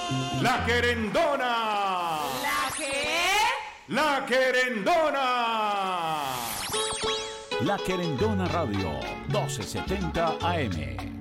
La Querendona. ¿La qué? La Querendona. La Querendona Radio, 1270 AM.